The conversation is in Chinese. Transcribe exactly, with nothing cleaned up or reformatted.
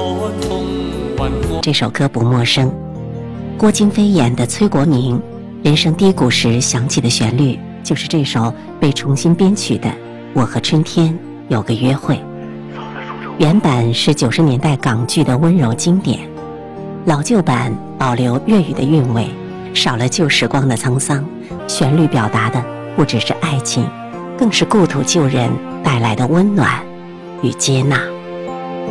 这首歌不陌生，郭京飞演的崔国明，人生低谷时响起的旋律就是这首被重新编曲的《我和春天有个约会》。原版是九十年代港剧的温柔经典，老旧版保留粤语的韵味，少了旧时光的沧桑，旋律表达的不只是爱情，更是故土旧人带来的温暖与接纳。